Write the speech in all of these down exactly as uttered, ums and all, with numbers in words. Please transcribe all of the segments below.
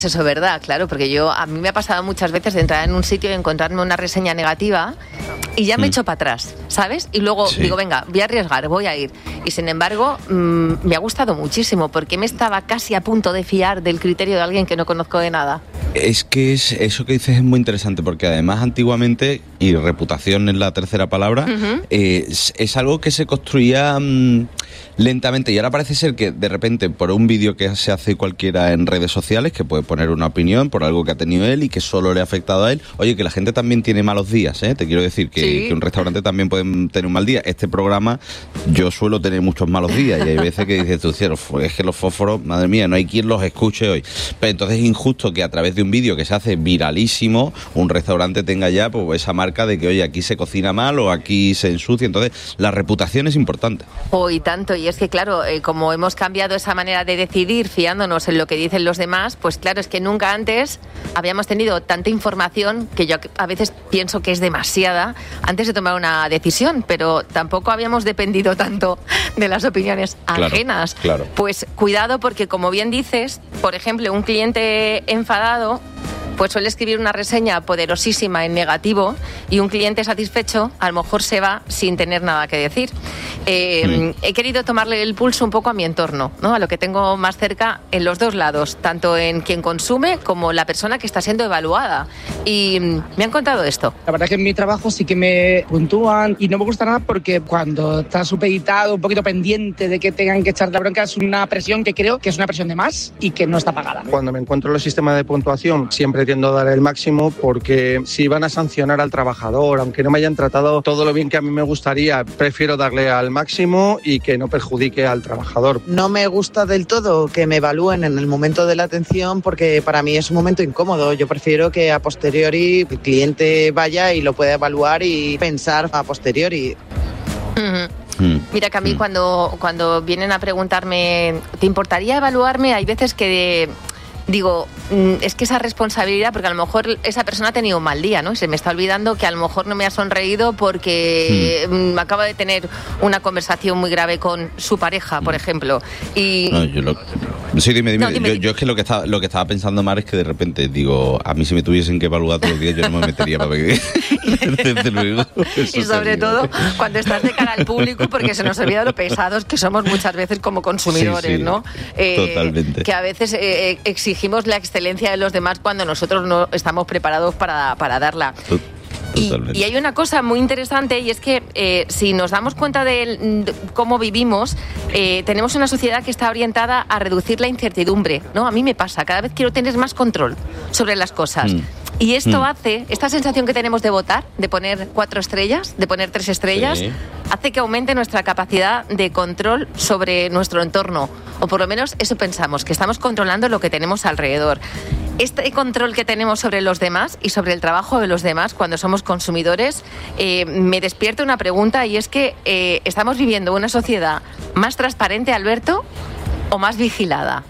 Eso es verdad, claro, porque yo a mí me ha pasado muchas veces de entrar en un sitio y encontrarme una reseña negativa y ya me mm. echo para atrás, ¿sabes? Y luego sí. digo, venga, voy a arriesgar, voy a ir. Y sin embargo, mmm, me ha gustado muchísimo porque me estaba casi a punto de fiar del criterio de alguien que no conozco de nada. Es que es, eso que dices es muy interesante porque además antiguamente, y reputación es la tercera palabra, uh-huh. eh, es, es algo que se construía mmm, lentamente y ahora parece ser que de repente por un vídeo que se hace cualquiera en redes sociales, que puede poner una opinión por algo que ha tenido él y que solo le ha afectado a él, oye, que la gente también tiene malos días, ¿eh? Te quiero decir que, sí. que un restaurante también puede tener un mal día. Este programa yo suelo tener muchos malos días y hay veces que dices tú, cielo, es que los fósforos, madre mía, no hay quien los escuche hoy. Pero entonces es injusto que a través de un vídeo que se hace viralísimo, un restaurante tenga ya pues esa marca de que, oye, aquí se cocina mal o aquí se ensucia. Entonces la reputación es importante. Oh, y tanto, y es que claro, eh, como hemos cambiado esa manera de decidir fiándonos en lo que dicen los demás, pues claro, es que nunca antes habíamos tenido tanta información, que yo a veces pienso que es demasiada, antes de tomar una decisión, pero tampoco habíamos dependido tanto de las opiniones ajenas. Claro, claro. Pues cuidado porque, como bien dices, por ejemplo, un cliente enfadado pues suele escribir una reseña poderosísima en negativo y un cliente satisfecho a lo mejor se va sin tener nada que decir. Eh, mm. He querido tomarle el pulso un poco a mi entorno, ¿no? A lo que tengo más cerca en los dos lados, tanto en quien consume como la persona que está siendo evaluada. Y me han contado esto. La verdad es que en mi trabajo sí que me puntúan y no me gusta nada porque cuando estás supeditado, un poquito pendiente de que tengan que echar la bronca, es una presión que creo que es una presión de más y que no está pagada. Cuando me encuentro en los sistemas de puntuación siempre tiendo a dar el máximo porque si van a sancionar al trabajador, aunque no me hayan tratado todo lo bien que a mí me gustaría, prefiero darle al máximo y que no perjudique al trabajador. No me gusta del todo que me evalúen en el momento de la atención porque para mí es un momento incómodo. Yo prefiero que a posteriori el cliente vaya y lo pueda evaluar y pensar a posteriori. Uh-huh. Mira que a mí cuando, cuando vienen a preguntarme, ¿te importaría evaluarme? Hay veces que de, digo, es que esa responsabilidad, porque a lo mejor esa persona ha tenido un mal día, ¿no? Se me está olvidando que a lo mejor no me ha sonreído porque mm. acaba de tener una conversación muy grave con su pareja, por ejemplo. Y... No, yo lo... Sí, dime, dime. No, dime. Yo, yo es que lo que, estaba, lo que estaba pensando más es que de repente digo, a mí si me tuviesen que evaluar todos los días yo no me metería para que... Desde luego. Y sobre todo cuando estás de cara al público, porque se nos olvida lo pesados que somos muchas veces como consumidores, sí, sí, ¿no? Eh, totalmente. Que a veces eh, exigimos la excelencia de los demás cuando nosotros no estamos preparados para, para darla. Y, y hay una cosa muy interesante y es que eh, si nos damos cuenta de, de cómo vivimos, eh, tenemos una sociedad que está orientada a reducir la incertidumbre, ¿no? A mí me pasa, cada vez quiero tener más control sobre las cosas. Mm. Y esto mm. hace, esta sensación que tenemos de votar, de poner cuatro estrellas, de poner tres estrellas, sí. hace que aumente nuestra capacidad de control sobre nuestro entorno. O por lo menos eso pensamos, que estamos controlando lo que tenemos alrededor. Este control que tenemos sobre los demás y sobre el trabajo de los demás cuando somos consumidores, eh, me despierta una pregunta y es que eh, ¿estamos viviendo una sociedad más transparente, Alberto, o más vigilada?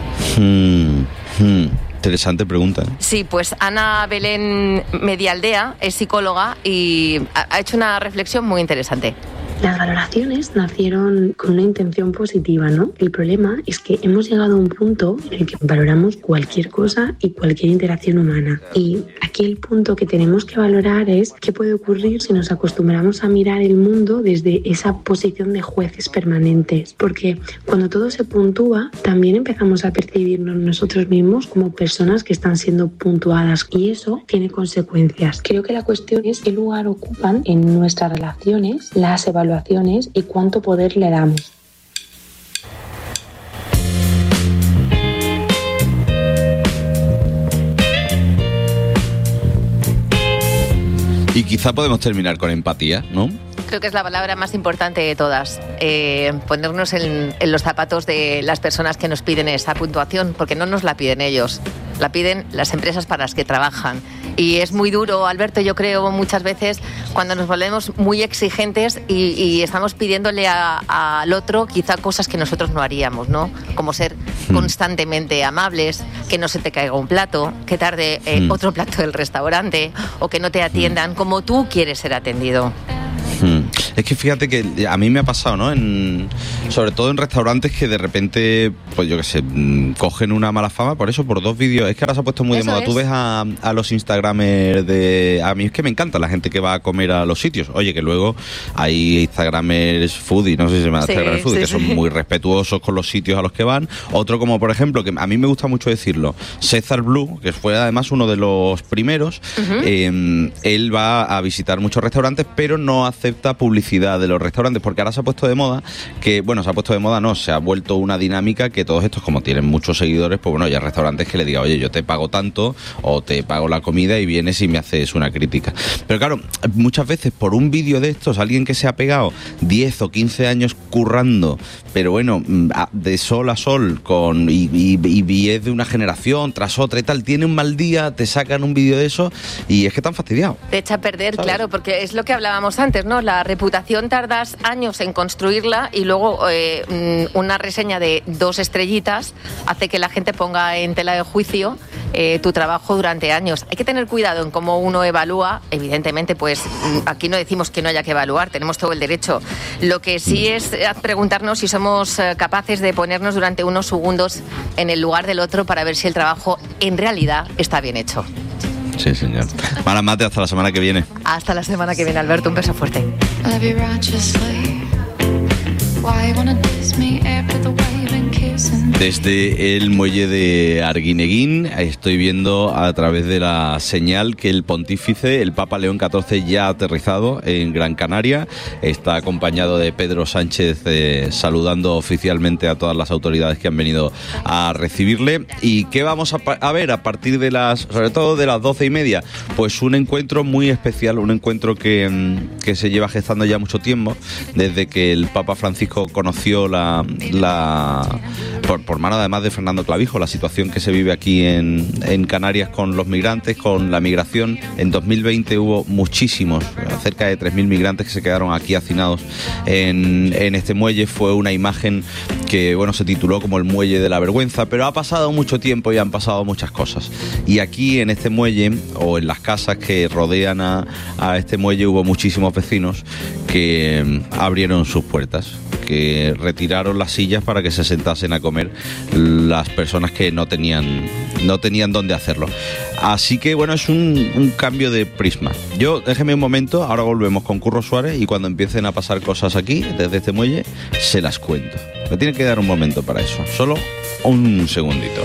Hmm, hmm. Interesante pregunta. Sí, pues Ana Belén Medialdea es psicóloga y ha hecho una reflexión muy interesante. Las valoraciones nacieron con una intención positiva, ¿no? El problema es que hemos llegado a un punto en el que valoramos cualquier cosa y cualquier interacción humana. Y aquí el punto que tenemos que valorar es qué puede ocurrir si nos acostumbramos a mirar el mundo desde esa posición de jueces permanentes. Porque cuando todo se puntúa, también empezamos a percibirnos nosotros mismos como personas que están siendo puntuadas y eso tiene consecuencias. Creo que la cuestión es qué lugar ocupan en nuestras relaciones las evaluaciones y cuánto poder le damos. Y quizá podemos terminar con empatía, ¿no? Creo que es la palabra más importante de todas. Eh, ponernos en, en los zapatos de las personas que nos piden esa puntuación, porque no nos la piden ellos, la piden las empresas para las que trabajan. Y es muy duro, Alberto, yo creo muchas veces cuando nos volvemos muy exigentes y, y estamos pidiéndole a, a, al otro quizá cosas que nosotros no haríamos, ¿no? Como ser mm. constantemente amables, que no se te caiga un plato, que tarde eh, mm. otro plato del restaurante o que no te atiendan mm. como tú quieres ser atendido. Hmm. Es que fíjate que a mí me ha pasado, ¿no? En, sobre todo en restaurantes que de repente, pues yo qué sé, cogen una mala fama por eso, por dos vídeos. Es que ahora se ha puesto muy eso de moda. Es. Tú ves a, a los Instagramers de... A mí es que me encanta la gente que va a comer a los sitios. Oye, que luego hay Instagramers foodie, no sé si se llama Sí, Instagramers foodie, sí, que sí. son muy respetuosos con los sitios a los que van. Otro como, por ejemplo, que a mí me gusta mucho decirlo, César Blue, que fue además uno de los primeros, uh-huh. eh, él va a visitar muchos restaurantes, pero no acepta publicidad de los restaurantes, porque ahora se ha puesto de moda, que, bueno, se ha puesto de moda, no, se ha vuelto una dinámica que todos estos, como tienen muchos seguidores, pues bueno, hay restaurantes que le diga, oye, yo te pago tanto, o te pago la comida y vienes y me haces una crítica. Pero claro, muchas veces por un vídeo de estos, alguien que se ha pegado diez o quince años currando, pero bueno, de sol a sol, con y, y, y es de una generación tras otra y tal, tiene un mal día, te sacan un vídeo de eso y es que están fastidiados. Te echa a perder, ¿sabes? Claro, porque es lo que hablábamos antes, ¿no? La reputación tardas años en construirla y luego eh, una reseña de dos estrellitas hace que la gente ponga en tela de juicio eh, tu trabajo durante años. Hay que tener cuidado en cómo uno evalúa. Evidentemente, pues aquí no decimos que no haya que evaluar, tenemos todo el derecho. Lo que sí es preguntarnos si somos capaces de ponernos durante unos segundos en el lugar del otro para ver si el trabajo en realidad está bien hecho. Sí, señor. Mala mate, hasta la semana que viene. Hasta la semana que viene, Alberto. Un beso fuerte. Desde el muelle de Arguineguín estoy viendo a través de la señal que el pontífice, el Papa León catorce, ya ha aterrizado en Gran Canaria. Está acompañado de Pedro Sánchez eh, saludando oficialmente a todas las autoridades que han venido a recibirle. ¿Y qué vamos a, a ver a partir de las, sobre todo de las doce y media? Pues un encuentro muy especial, un encuentro que, que se lleva gestando ya mucho tiempo, desde que el Papa Francisco conoció la... la por, por mano además de Fernando Clavijo, la situación que se vive aquí en, en Canarias con los migrantes, con la migración. En dos mil veinte hubo muchísimos, cerca de tres mil migrantes que se quedaron aquí hacinados en, en este muelle. Fue una imagen que, bueno, se tituló como el muelle de la vergüenza, pero ha pasado mucho tiempo y han pasado muchas cosas. Y aquí en este muelle, o en las casas que rodean a, a este muelle, hubo muchísimos vecinos que abrieron sus puertas, que retiraron las sillas para que se sentasen a comer las personas que no tenían no tenían dónde hacerlo. Así que bueno, es un, un cambio de prisma. Yo, déjeme un momento, ahora volvemos con Curro Suárez y cuando empiecen a pasar cosas aquí, desde este muelle, se las cuento. Me tiene que dar un momento para eso, solo un segundito.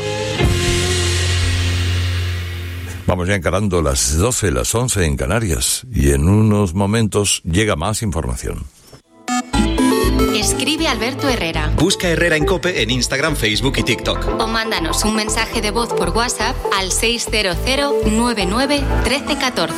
Vamos ya encarando las doce, las once en Canarias y en unos momentos llega más información. Escribe Alberto Herrera. Busca Herrera en COPE en Instagram, Facebook y TikTok. O mándanos un mensaje de voz por WhatsApp al seis cero cero nueve nueve uno tres uno cuatro.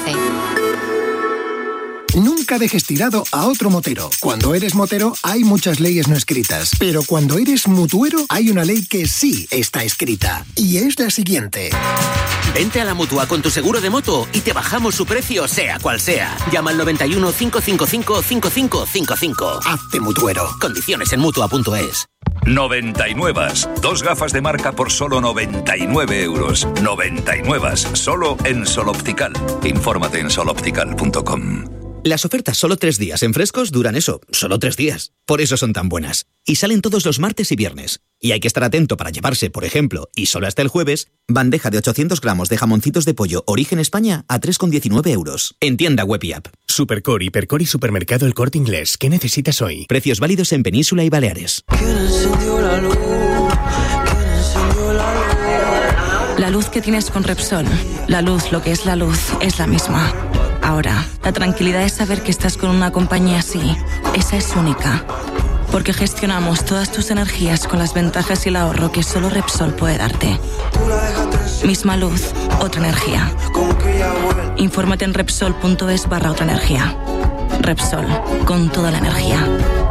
Nunca dejes tirado a otro motero. Cuando eres motero hay muchas leyes no escritas, pero cuando eres mutuero hay una ley que sí está escrita. Y es la siguiente. Vente a la Mutua con tu seguro de moto y te bajamos su precio sea cual sea. Llama al noventa y uno, cinco cinco cinco, cinco cinco cinco cinco. Hazte mutuero. Condiciones en mutua punto es. noventa y nueve. Dos gafas de marca por solo noventa y nueve euros. noventa y nueve. Solo en Sol Optical. Infórmate en sol optical punto com. Las ofertas solo tres días en Frescos duran eso, solo tres días. Por eso son tan buenas. Y salen todos los martes y viernes. Y hay que estar atento para llevarse, por ejemplo, y solo hasta el jueves, bandeja de ochocientos gramos de jamoncitos de pollo Origen España a tres con diecinueve euros. En tienda web y app. Supercore, Hipercor y Supermercado El Corte Inglés. ¿Qué necesitas hoy? Precios válidos en Península y Baleares. ¿Quién encendió la luz? ¿Quién encendió la luz? La luz que tienes con Repsol. La luz, lo que es la luz, es la misma. Ahora, la tranquilidad es saber que estás con una compañía así. Esa es única. Porque gestionamos todas tus energías con las ventajas y el ahorro que solo Repsol puede darte. Misma luz, otra energía. Infórmate en Repsol.es barra otra energía. Repsol, con toda la energía.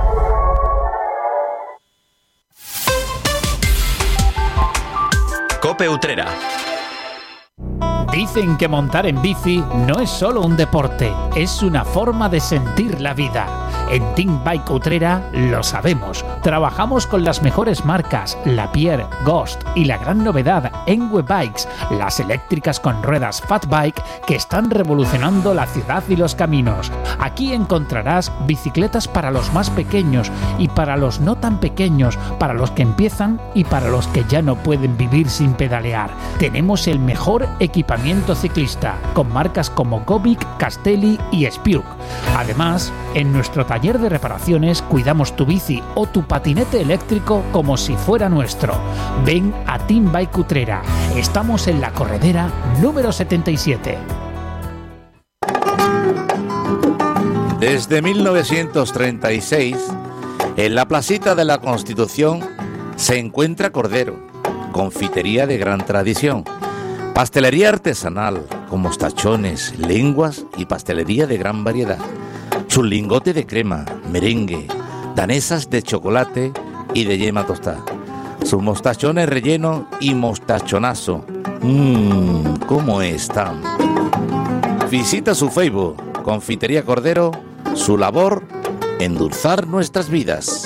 COPE Utrera. Dicen que montar en bici no es solo un deporte, es una forma de sentir la vida. En Team Bike Utrera lo sabemos. Trabajamos con las mejores marcas, Lapierre, Ghost y la gran novedad, Engwe Bikes, las eléctricas con ruedas Fat Bike que están revolucionando la ciudad y los caminos. Aquí encontrarás bicicletas para los más pequeños y para los no tan pequeños, para los que empiezan y para los que ya no pueden vivir sin pedalear. Tenemos el mejor equipamiento ciclista, con marcas como Gobic, Castelli y Spiuk. Además, en nuestro taller de reparaciones cuidamos tu bici o tu patinete eléctrico como si fuera nuestro. Ven a Team Bike Utrera. Estamos en la corredera número setenta y siete. Desde mil novecientos treinta y seis, en la placita de la Constitución se encuentra Cordero, confitería de gran tradición, pastelería artesanal con mostachones, lenguas y pastelería de gran variedad, su lingote de crema, merengue, danesas de chocolate y de yema tostada, sus mostachones rellenos y mostachonazo. Mmm, ¿cómo están? Visita su Facebook, Confitería Cordero, su labor, endulzar nuestras vidas.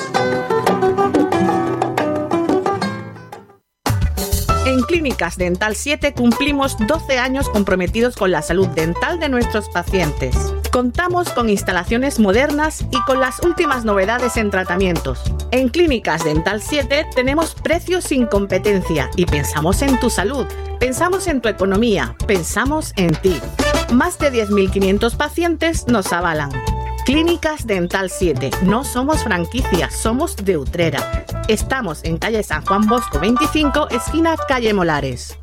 En Clínicas Dental siete cumplimos doce años comprometidos con la salud dental de nuestros pacientes. Contamos con instalaciones modernas y con las últimas novedades en tratamientos. En Clínicas Dental siete tenemos precios sin competencia y pensamos en tu salud, pensamos en tu economía, pensamos en ti. Más de diez mil quinientos pacientes nos avalan. Clínicas Dental siete. No somos franquicias, somos de Utrera. Estamos en calle San Juan Bosco veinticinco, esquina calle Molares.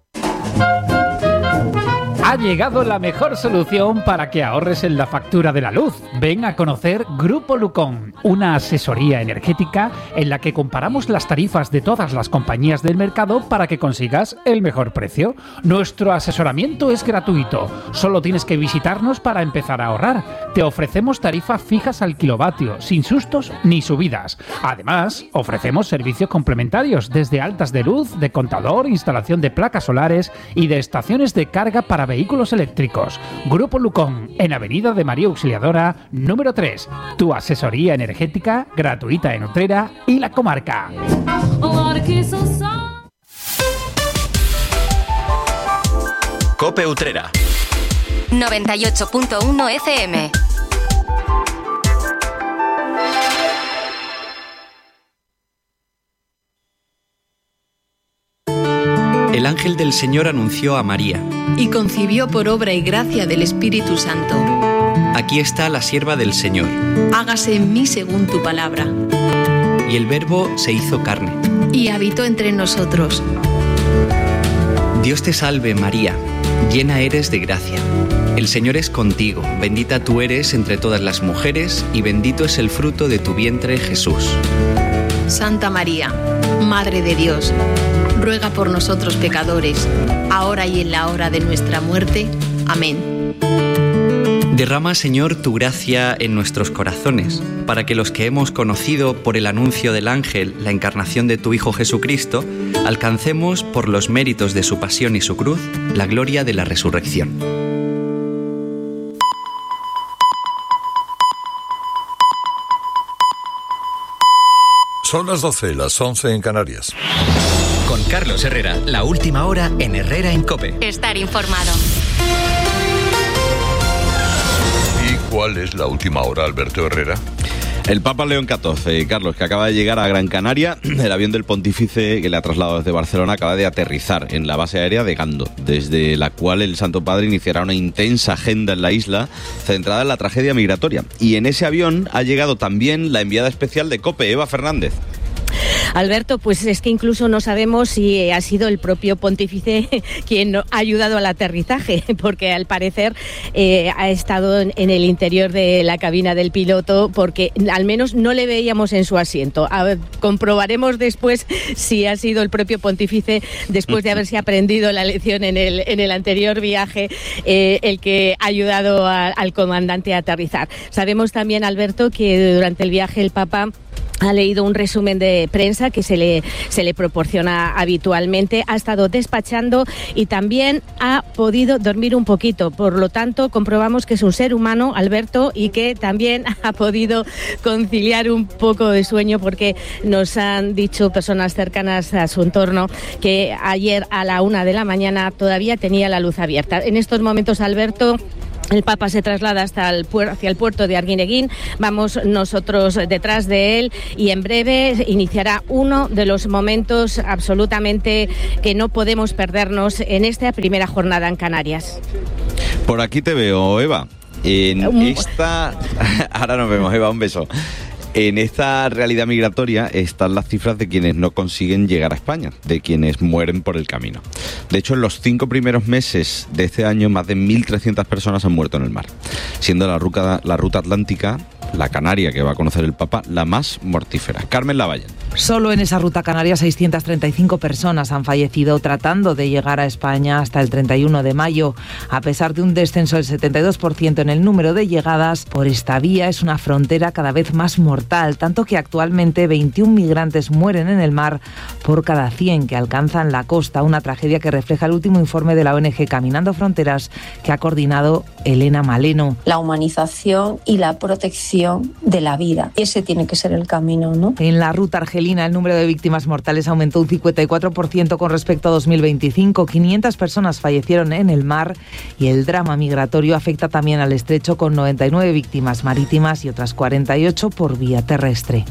Ha llegado la mejor solución para que ahorres en la factura de la luz. Ven a conocer Grupo Lucón, una asesoría energética en la que comparamos las tarifas de todas las compañías del mercado para que consigas el mejor precio. Nuestro asesoramiento es gratuito, solo tienes que visitarnos para empezar a ahorrar. Te ofrecemos tarifas fijas al kilovatio, sin sustos ni subidas. Además, ofrecemos servicios complementarios desde altas de luz, de contador, instalación de placas solares y de estaciones de carga para vehículos eléctricos. Grupo Lucón, en Avenida de María Auxiliadora, número tres. Tu asesoría energética gratuita en Utrera y la comarca. Cope Utrera. noventa y ocho punto uno F M. El ángel del Señor anunció a María. Y concibió por obra y gracia del Espíritu Santo. Aquí está la sierva del Señor. Hágase en mí según tu palabra. Y el Verbo se hizo carne. Y habitó entre nosotros. Dios te salve, María, llena eres de gracia. El Señor es contigo, bendita tú eres entre todas las mujeres, y bendito es el fruto de tu vientre, Jesús. Santa María, Madre de Dios, ruega por nosotros pecadores, ahora y en la hora de nuestra muerte. Amén. Derrama, Señor, tu gracia en nuestros corazones, para que los que hemos conocido por el anuncio del ángel la encarnación de tu Hijo Jesucristo, alcancemos, por los méritos de su pasión y su cruz, la gloria de la resurrección. Son las doce, las once en Canarias. Con Carlos Herrera, la última hora en Herrera en COPE. Estar informado. ¿Y cuál es la última hora, Alberto Herrera? El Papa León catorce, Carlos, que acaba de llegar a Gran Canaria, el avión del pontífice que le ha trasladado desde Barcelona acaba de aterrizar en la base aérea de Gando, desde la cual el Santo Padre iniciará una intensa agenda en la isla centrada en la tragedia migratoria. Y en ese avión ha llegado también la enviada especial de COPE, Eva Fernández. Alberto, pues es que incluso no sabemos si ha sido el propio pontífice quien ha ayudado al aterrizaje, porque al parecer eh, ha estado en, en el interior de la cabina del piloto, porque al menos no le veíamos en su asiento. A ver, comprobaremos después si ha sido el propio pontífice, después de haberse aprendido la lección en el, en el anterior viaje, eh, el que ha ayudado a, al comandante a aterrizar. Sabemos también, Alberto, que durante el viaje el Papa ha leído un resumen de prensa que se le, se le proporciona habitualmente, ha estado despachando y también ha podido dormir un poquito. Por lo tanto, comprobamos que es un ser humano, Alberto, y que también ha podido conciliar un poco de sueño, porque nos han dicho personas cercanas a su entorno que ayer a la una de la mañana todavía tenía la luz abierta. En estos momentos, Alberto, el Papa se traslada hasta el puer- hacia el puerto de Arguineguín, vamos nosotros detrás de él y en breve iniciará uno de los momentos absolutamente que no podemos perdernos en esta primera jornada en Canarias. Por aquí te veo, Eva. En esta... Ahora nos vemos, Eva, un beso. En esta realidad migratoria están las cifras de quienes no consiguen llegar a España, de quienes mueren por el camino. De hecho, en los cinco primeros meses de este año, más de mil trescientas personas han muerto en el mar, siendo la ruta, la ruta atlántica, la canaria que va a conocer el Papa, la más mortífera. Carmen Lavalle. Solo en esa ruta canaria seiscientas treinta y cinco personas han fallecido tratando de llegar a España hasta el treinta y uno de mayo. A pesar de un descenso del setenta y dos por ciento en el número de llegadas por esta vía, es una frontera cada vez más mortal, tanto que actualmente veintiún migrantes mueren en el mar por cada cien que alcanzan la costa, una tragedia que refleja el último informe de la O N G Caminando Fronteras que ha coordinado Elena Maleno. La humanización y la protección de la vida. Ese tiene que ser el camino, ¿no? En la ruta argelina el número de víctimas mortales aumentó un cincuenta y cuatro por ciento con respecto a dos mil veinticinco. quinientas personas fallecieron en el mar y el drama migratorio afecta también al estrecho, con noventa y nueve víctimas marítimas y otras cuarenta y ocho por vía terrestre.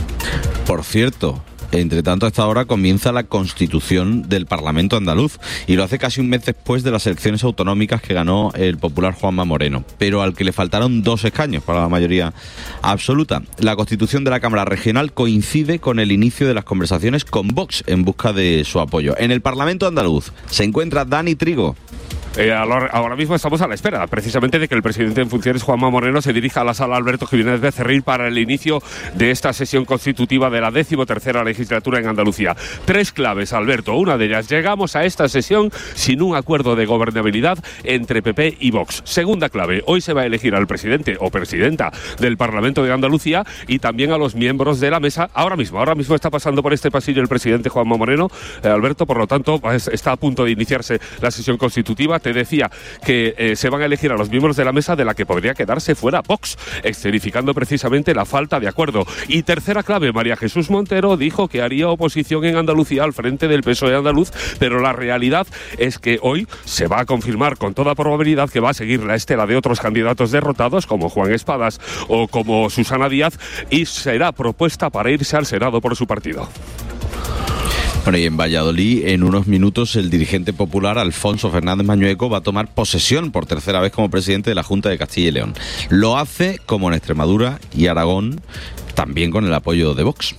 Por cierto, entre tanto, a esta hora comienza la constitución del Parlamento andaluz y lo hace casi un mes después de las elecciones autonómicas que ganó el popular Juanma Moreno, pero al que le faltaron dos escaños para la mayoría absoluta. La constitución de la Cámara Regional coincide con el inicio de las conversaciones con Vox en busca de su apoyo. En el Parlamento andaluz se encuentra Dani Trigo. Eh, ahora mismo estamos a la espera, precisamente, de que el presidente en funciones, Juanma Moreno, se dirija a la sala Alberto Jiménez Becerril para el inicio de esta sesión constitutiva de la decimotercera legislatura en Andalucía. Tres claves, Alberto. Una de ellas: llegamos a esta sesión sin un acuerdo de gobernabilidad entre P P y Vox. Segunda clave: hoy se va a elegir al presidente o presidenta del Parlamento de Andalucía y también a los miembros de la mesa. Ahora mismo, ahora mismo está pasando por este pasillo el presidente Juanma Moreno, eh, Alberto, por lo tanto, pues, está a punto de iniciarse la sesión constitutiva. Te decía que eh, se van a elegir a los miembros de la mesa, de la que podría quedarse fuera Vox, escenificando precisamente la falta de acuerdo. Y tercera clave: María Jesús Montero dijo que haría oposición en Andalucía al frente del P S O E andaluz, pero la realidad es que hoy se va a confirmar con toda probabilidad que va a seguir la estela de otros candidatos derrotados, como Juan Espadas o como Susana Díaz, y será propuesta para irse al Senado por su partido. Bueno, y en Valladolid, en unos minutos, el dirigente popular Alfonso Fernández Mañueco va a tomar posesión por tercera vez como presidente de la Junta de Castilla y León. Lo hace, como en Extremadura y Aragón, también con el apoyo de Vox.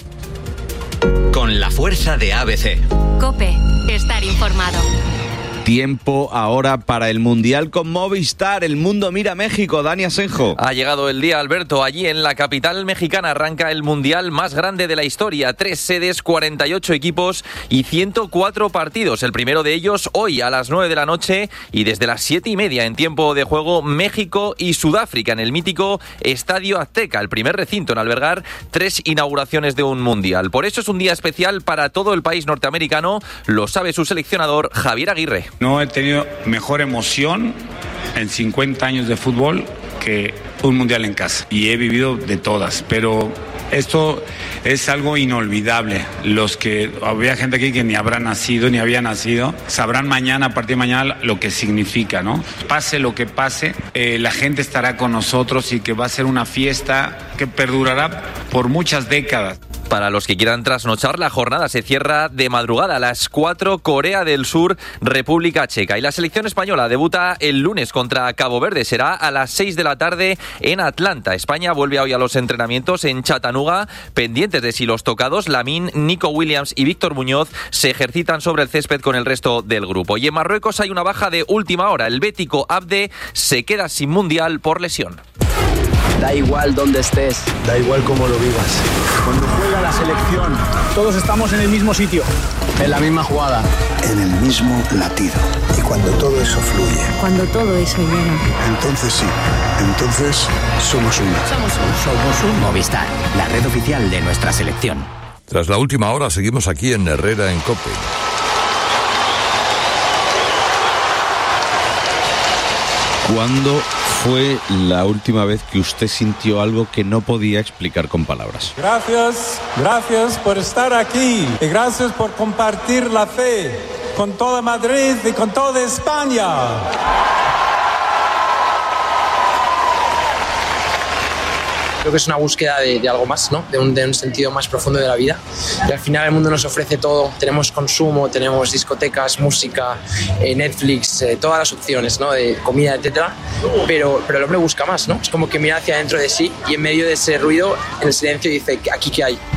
Con la fuerza de A B C. COPE. Estar informado. Tiempo ahora para el Mundial con Movistar. El mundo mira a México. Dani Asenjo. Ha llegado el día, Alberto. Allí en la capital mexicana arranca el Mundial más grande de la historia. Tres sedes, cuarenta y ocho equipos y ciento cuatro partidos. El primero de ellos hoy a las nueve de la noche y desde las siete y media en tiempo de juego, México y Sudáfrica en el mítico Estadio Azteca, el primer recinto en albergar tres inauguraciones de un Mundial. Por eso es un día especial para todo el país norteamericano. Lo sabe su seleccionador, Javier Aguirre. No he tenido mejor emoción en cincuenta años de fútbol que un mundial en casa. Y he vivido de todas, pero esto es algo inolvidable. Los que había gente aquí que ni habrá nacido, ni había nacido, sabrán mañana, a partir de mañana, lo que significa, ¿no? Pase lo que pase, eh, la gente estará con nosotros y que va a ser una fiesta que perdurará por muchas décadas. Para los que quieran trasnochar, la jornada se cierra de madrugada a las cuatro, Corea del Sur, República Checa. Y la selección española debuta el lunes contra Cabo Verde. Será a las seis de la tarde en Atlanta. España vuelve hoy a los entrenamientos en Chattanooga, pendientes de si los tocados Lamine, Nico Williams y Víctor Muñoz se ejercitan sobre el césped con el resto del grupo. Y en Marruecos hay una baja de última hora. El bético Abde se queda sin mundial por lesión. Da igual dónde estés. Da igual cómo lo vivas. Cuando juega la selección, todos estamos en el mismo sitio. En la misma jugada. En el mismo latido. Y cuando todo eso fluye. Cuando todo eso llega. Entonces sí. Entonces somos uno. Somos uno. Somos un Movistar, la red oficial de nuestra selección. Tras la última hora seguimos aquí en Herrera en COPE. ¿Cuándo fue la última vez que usted sintió algo que no podía explicar con palabras? Gracias, gracias por estar aquí y gracias por compartir la fe con toda Madrid y con toda España. Creo que es una búsqueda de, de algo más, ¿no? De un, de un sentido más profundo de la vida. Y al final el mundo nos ofrece todo. Tenemos consumo, tenemos discotecas, música, eh, Netflix, eh, todas las opciones, ¿no? De comida, etcétera. Pero, pero el hombre busca más, ¿no? Es como que mira hacia dentro de sí y en medio de ese ruido, en el silencio, dice, ¿aquí qué hay?